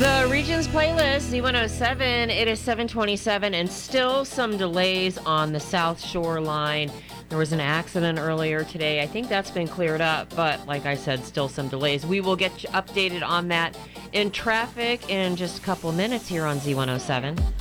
The Regions playlist, Z107, it is 727 and still some delays on the South Shore line. There was an accident earlier today. I think that's been cleared up, but like I said, still some delays. We will get you updated on that in traffic in just a couple minutes here on Z107.